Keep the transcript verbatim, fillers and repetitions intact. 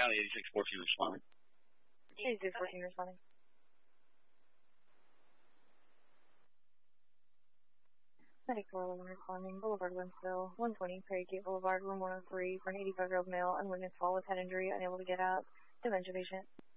County, eighty-six fourteen responding. eighty-six fourteen responding. ninety-four eleven responding, Boulevard, Winsville, one twenty, Prairie Gate Boulevard, room one oh three, for an eighty-five-year-old male, unwitnessed fall with head injury, unable to get out, dementia patient.